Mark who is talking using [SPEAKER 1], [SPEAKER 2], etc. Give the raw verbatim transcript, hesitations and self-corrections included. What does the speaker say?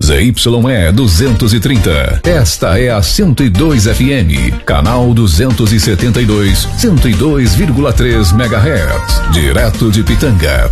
[SPEAKER 1] Z Y E duzentos e trinta. Esta é a cento e dois F M, canal duzentos e setenta e dois, cento e dois vírgula três megahertz, direto de Pitanga,